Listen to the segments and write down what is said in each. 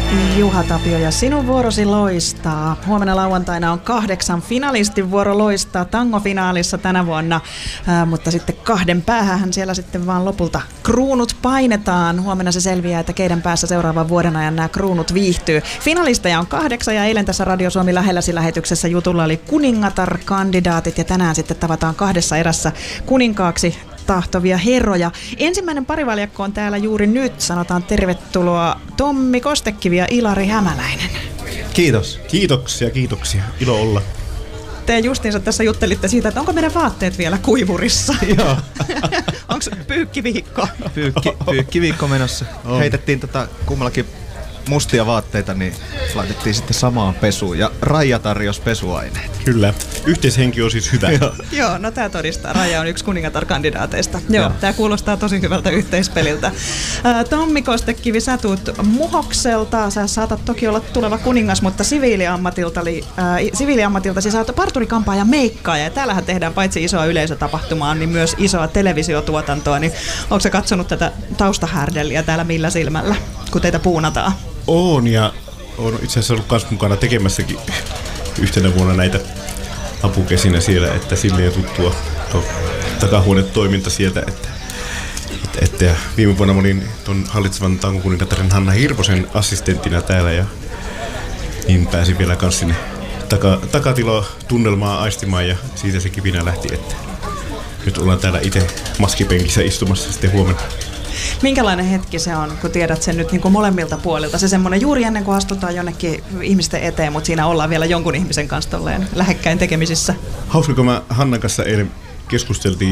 Juha Tapio ja sinun vuorosi loistaa. Huomenna lauantaina on 8 finalistin vuoro loistaa tangofinaalissa tänä vuonna, mutta sitten 2 päähän siellä sitten vaan lopulta kruunut painetaan. Huomenna se selviää, että keiden päässä seuraavan vuoden ajan nämä kruunut viihtyy. Finalisteja on 8 ja eilen tässä Radio Suomi lähelläsi -lähetyksessä jutulla oli kuningatar-kandidaatit ja tänään sitten tavataan 2 erässä kuninkaaksi tahtovia herroja. Ensimmäinen parivaljakko on täällä juuri nyt. Sanotaan tervetuloa Tommi Kostekivi ja Ilari Hämäläinen. Kiitos. Kiitoksia. Ilo olla. Te justiinsa tässä juttelitte siitä, että onko meidän vaatteet vielä kuivurissa? Joo. Onko pyykkiviikko? Pyykkiviikko menossa. Heitettiin kummallakin mustia vaatteita, niin laitettiin sitten samaan pesuun ja Raija tarjosi pesuaineet. Kyllä. Yhteishenki on siis hyvä. Joo, no tää todistaa. Raija on yksi kuningatar-kandidaateista. Joo, tää kuulostaa tosi hyvältä yhteispeliltä. Tommi Kostekivi, sä tuut Muhokselta. Sä saatat toki olla tuleva kuningas, mutta siviiliammatilta sä oot parturikampaaja ja meikkaaja. Ja täällähän tehdään paitsi isoa yleisötapahtumaa, niin myös isoa televisiotuotantoa. Niin onko sä katsonut tätä taustahärdelliä täällä millä silmällä, kun teitä puunataan? Oon, ja oon itse asiassa ollut kans mukana tekemässäkin yhtenä vuonna näitä apukesinä siellä, että silleen tuttua takahuonetoiminta sieltä, että viime vuonna mä olin ton hallitsevan tangokuningattaren Hanna Hirvosen assistenttina täällä, ja niin pääsin vielä kans sinne takatilo tunnelmaa aistimaan, ja siitä se kipinä lähti, että nyt ollaan täällä itse maskipenkissä istumassa sitten huomenna. Minkälainen hetki se on, kun tiedät sen nyt niin kuin molemmilta puolilta? Se semmoinen juuri ennen kuin astutaan jonnekin ihmisten eteen, mutta siinä ollaan vielä jonkun ihmisen kanssa tolleen lähekkäin tekemisissä. Hauska, kun mä Hannan kanssa eilen keskusteltiin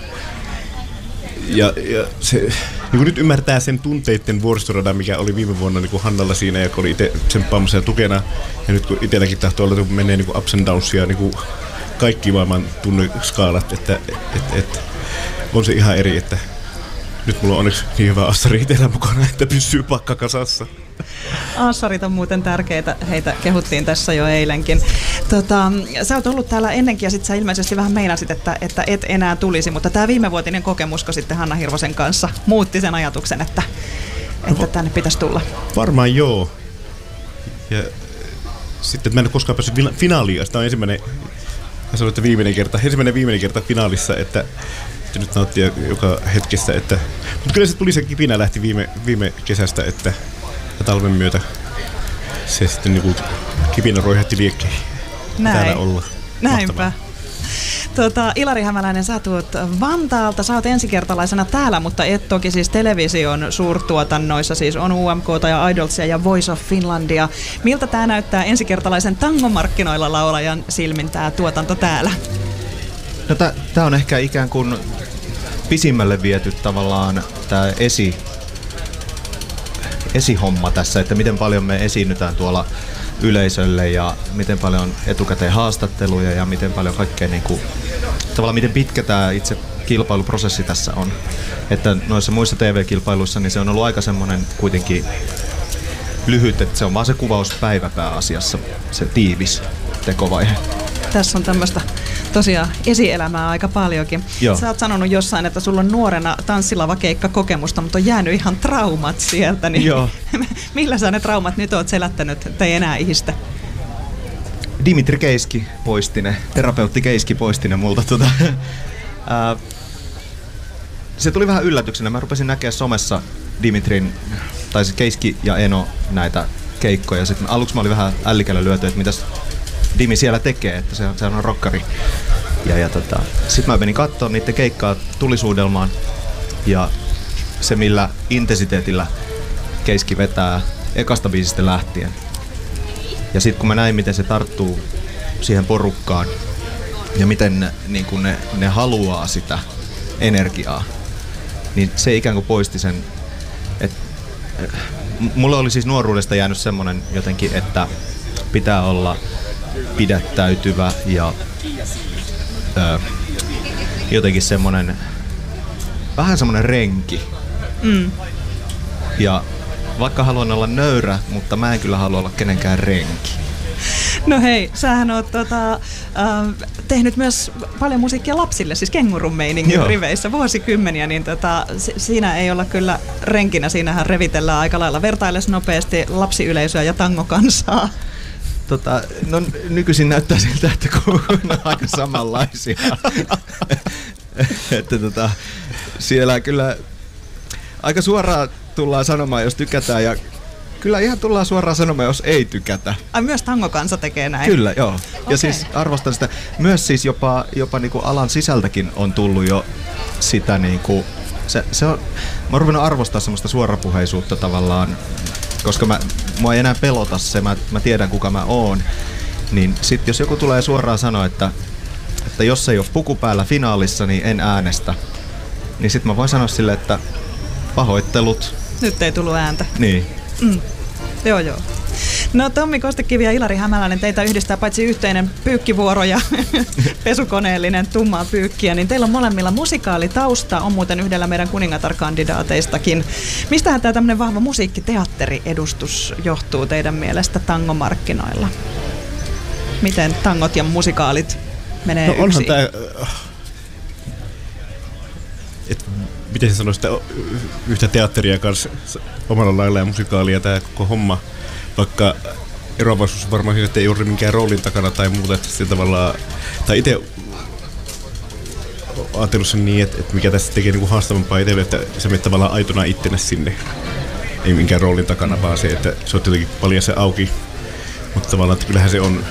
ja se, niin kuin nyt ymmärtää sen tunteiden vuoristoradan, mikä oli viime vuonna niin kuin Hannalla siinä, ja kun oli itse tsemppaamassa ja tukena. Ja nyt kun itselläkin tahtoo olla, että menee niin kuin ups and downsia, niin kuin kaikki maailman tunneskaalat, että on se ihan eri, että nyt mulla on onneksi niin hyvä assari itsellä mukana, että pysyy pakka kasassa. Assarit on muuten tärkeitä, heitä kehuttiin tässä jo eilenkin. Sä oot ollut täällä ennenkin ja sit sä ilmeisesti vähän meinasit, että et enää tulisi, mutta tää viimevuotinen kokemusko sitten Hanna Hirvosen kanssa muutti sen ajatuksen, että tänne pitäisi tulla. Varmaan joo. Ja sitten mä en ole koskaan päässyt finaaliin, sitä on ensimmäinen viimeinen kerta finaalissa, että nyt nauttia joka hetkessä, mutta kyllä se tuli, se kipinä lähti viime kesästä, että talven myötä se sitten niinku kipinä roihatti liekkeihin. Täällä olla. Näinpä. Ilari Hämäläinen, sä tuut Vantaalta, sä oot ensikertalaisena täällä, mutta et toki siis television suurtuotannoissa, siis on UMK:ta ja Idolsia ja Voice of Finlandia. Miltä tää näyttää ensikertalaisen tangomarkkinoilla laulajan silmin tää tuotanto täällä? No tää on ehkä ikään kuin pisimmälle viety tavallaan tää esihomma tässä, että miten paljon me esiinnytään tuolla yleisölle ja miten paljon etukäteen haastatteluja ja miten paljon kaikkea niinku, tavallaan miten pitkä tää itse kilpailuprosessi tässä on. Että noissa muissa TV-kilpailuissa niin se on ollut aika semmonen kuitenkin lyhyt, että se on vaan se kuvauspäivä pääasiassa, se tiivis tekovaihe. Tässä on tämmöistä tosiaan esielämää aika paljonkin. Joo. Sä oot sanonut jossain, että sulla on nuorena tanssilavakeikkkokemusta, mutta on jäänyt ihan traumat sieltä. Niin joo. Millä sä ne traumat nyt oot selättänyt, ettei enää ihistä? Dimitri Keiski poisti ne, terapeutti Keiski poisti ne multa. Se tuli vähän yllätyksenä. Mä rupesin näkemään somessa Dimitrin, tai siis Keiski ja Eno näitä keikkoja. Sitten aluksi mä olin vähän ällikällä lyöty, että mitäs Dimi siellä tekee, että se on rokkari. Sitten mä menin katsomaan niiden keikkaa tulisuudelmaan ja se millä intensiteetillä Keiski vetää ekasta biisistä lähtien. Ja sitten kun mä näin miten se tarttuu siihen porukkaan ja miten niin kun ne haluaa sitä energiaa, niin se ikään kuin poisti sen. Mulle oli siis nuoruudesta jäänyt semmonen jotenkin, että pitää olla pidättäytyvä ja jotenkin semmonen vähän semmonen renki. Ja vaikka haluan olla nöyrä, mutta mä en kyllä halua olla kenenkään renki. No hei, sähän oot tehnyt myös paljon musiikkia lapsille, siis Kengurun meiningin riveissä vuosikymmeniä, niin siinä ei olla kyllä renkinä, siinähän revitellään aika lailla. Vertailes nopeasti lapsiyleisöä ja tangokansaa. No nykyisin näyttää siltä, että on aika samanlaisia. Että siellä kyllä aika suoraan tullaan sanomaan, jos tykätään, ja kyllä ihan tullaan suoraan sanomaan, jos ei tykätä. Ai myös tangokansa tekee näin? Kyllä, joo. Ja okay. Siis arvostan sitä. Myös siis jopa niinku alan sisältäkin on tullut jo sitä niinku, se on, mä oon ruvennut arvostaa semmoista suorapuheisuutta tavallaan, koska mua ei enää pelota se, mä tiedän kuka mä oon. Niin sit jos joku tulee suoraan sanoa, että jos ei ole puku päällä finaalissa, niin en äänestä. Niin sit mä voin sanoa sille, että pahoittelut. Nyt ei tullut ääntä. Niin. Joo. No Tommi Kostekivi ja Ilari Hämäläinen, teitä yhdistää paitsi yhteinen pyykkivuoro ja pesukoneellinen tummaa pyykkiä, niin teillä on molemmilla musikaalitausta, on muuten yhdellä meidän kuningatarkandidaateistakin. Mistähän tämä tämmöinen vahva musiikkiteatteriedustus johtuu teidän mielestä tangomarkkinoilla? Miten tangot ja musikaalit menee yksin? Onhan tämä, miten se sanoisi, yhtä teatteria kanssa omalla lailla ja musikaalia tämä koko homma, vaikka eroavaisuus varmaan siinä, että ei ole minkään roolin takana tai muuta, että sillä tavalla, tai itse ajatellut sen niin, että mikä tässä tekee niin kuin haastavampaa itselle, että sä menet tavallaan aitona ittenä sinne, ei minkään roolin takana, vaan se, että se on jotenkin paljon se auki, mutta tavallaan, että kyllähän se on,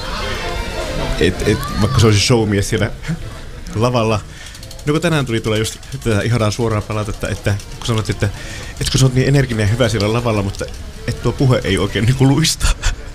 vaikka se olisi showmies siellä lavalla. No kun tänään tuli just tätä ihanaa suoraa palautetta, että kun sanot, että kun sä oot niin energinen ja hyvä siellä lavalla, mutta että tuo puhe ei oikein niin kuin luista.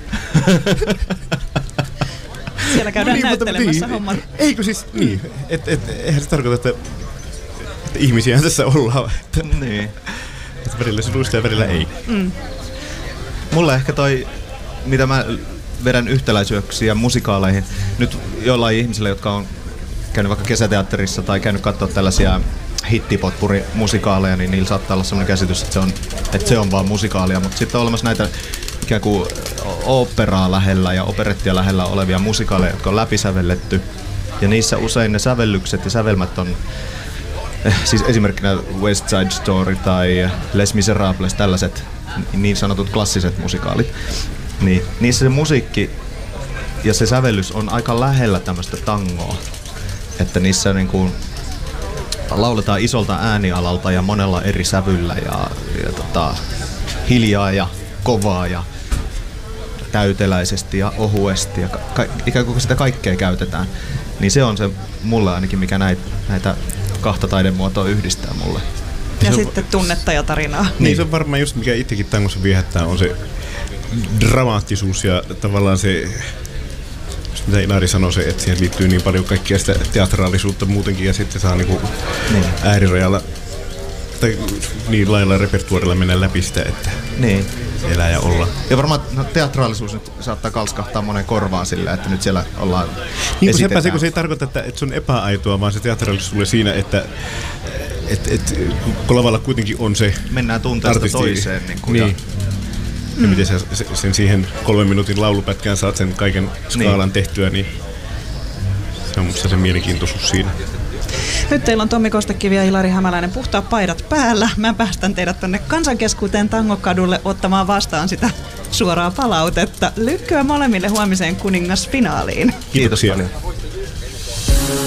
Siellä käydään näyttelemässä hommat. Eikö siis niin? Eihän se tarkoita, että ihmisiä tässä ollaan. Niin. Että välillä se luistaa ja välillä ei. Mulle ehkä mitä mä vedän yhtäläisyyksiä musikaaleihin, nyt jollain ihmisillä, jotka on käynyt vaikka kesäteatterissa tai käynyt katsoa tällaisia hittipotpuri-musikaaleja, niin niillä saattaa olla sellainen käsitys, että se on vaan musikaalia, mutta sitten on olemassa näitä ikään kuin oopperaa lähellä ja operettia lähellä olevia musikaaleja, jotka on läpisävelletty, ja niissä usein ne sävellykset ja sävelmät on, siis esimerkkinä West Side Story tai Les Miserables, tällaiset niin sanotut klassiset musikaalit, niin niissä se musiikki ja se sävellys on aika lähellä tämmöistä tangoa. Että niissä niin kuin lauletaan isolta äänialalta ja monella eri sävyllä ja hiljaa ja kovaa ja täyteläisesti ja ohuesti ja ikään kuin sitä kaikkea käytetään. Niin se on se mulle ainakin, mikä näitä kahta taidemuotoa yhdistää mulle. Ja sitten tunnetta ja tarinaa. Niin se on varmaan just mikä itsekin tangossa viehättää, on se dramaattisuus ja tavallaan se, mitä Ilari sanoi, se, että siihen liittyy niin paljon kaikkia sitä teatraalisuutta muutenkin ja sitten saa niinku äärirajalla tai niin lailla repertuarilla mennä läpi sitä, että elää ja olla. Ja varmaan teatraalisuus nyt saattaa kalskahtaa monen korvaan sillä, että nyt siellä ollaan niin kun se ei tarkoita, että se on epäaitoa, vaan se teatraalisuus tulee siinä, että kun lavalla kuitenkin on se mennään tunteesta artisti toiseen. Niin. Ja miten sä sen siihen 3 minuutin laulupätkään saat sen kaiken skaalan tehtyä, niin se on musta se mielenkiintoisuus siinä. Nyt teillä on Tommi Kostekivi ja Ilari Hämäläinen puhtaat paidat päällä. Mä päästän teidät tonne Kansankeskuuteen Tangokadulle ottamaan vastaan sitä suoraa palautetta. Lykkyä molemmille huomiseen kuningasfinaaliin. Kiitos paljon.